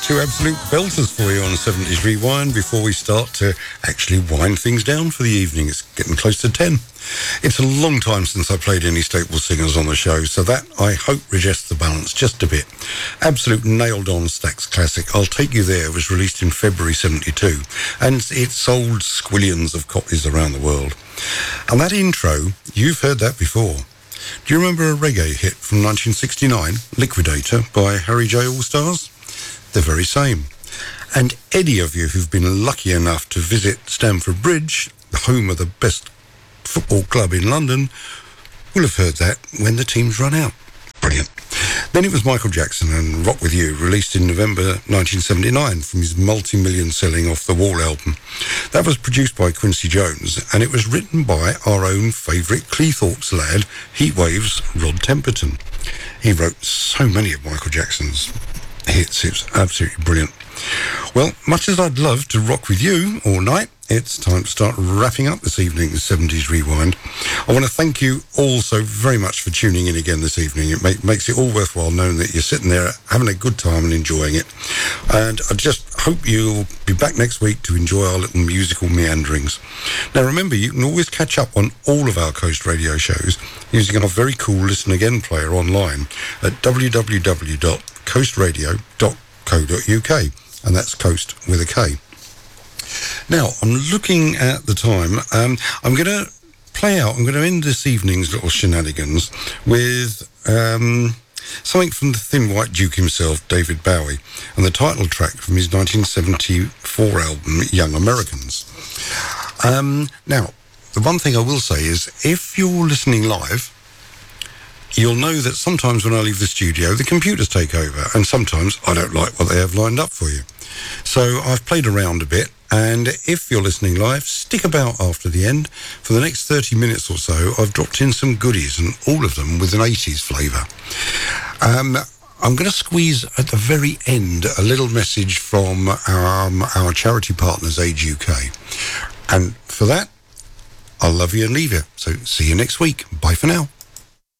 Two absolute belters for you on 70s Rewind before we start to actually wind things down for the evening. It's getting close to 10. It's a long time since I played any staple singers on the show, so that, I hope, readjusts the balance just a bit. Absolute nailed-on Stax classic, I'll Take You There, was released in February 72, and it sold squillions of copies around the world. And that intro, you've heard that before. Do you remember a reggae hit from 1969, Liquidator, by Harry J. All-Stars? The very same. And any of you who've been lucky enough to visit Stamford Bridge, the home of the best football club in London, will have heard that when the teams run out. Brilliant. Then it was Michael Jackson and Rock With You, released in November 1979 from his multi-million selling Off the Wall album. That was produced by Quincy Jones, and it was written by our own favourite Cleethorpes lad, Heatwave's Rod Temperton. He wrote so many of Michael Jackson's hits. It's absolutely brilliant. Well, much as I'd love to rock with you all night, it's time to start wrapping up this evening's 70s Rewind. I want to thank you all so very much for tuning in again this evening. It makes it all worthwhile knowing that you're sitting there having a good time and enjoying it. And I just hope you'll be back next week to enjoy our little musical meanderings. Now remember, you can always catch up on all of our Coast Radio shows using our very cool Listen Again player online at www.coastradio.co.uk, and that's Coast with a K. Now, I'm looking at the time. I'm going to end this evening's little shenanigans with something from the Thin White Duke himself, David Bowie, and the title track from his 1974 album, Young Americans. Now, the one thing I will say is, if you're listening live, you'll know that sometimes when I leave the studio, the computers take over, and sometimes I don't like what they have lined up for you. So I've played around a bit, and if you're listening live, stick about after the end. For the next 30 minutes or so, I've dropped in some goodies, and all of them with an 80s flavour. I'm going to squeeze at the very end a little message from our charity partners, Age UK. And for that, I'll love you and leave you. So see you next week. Bye for now.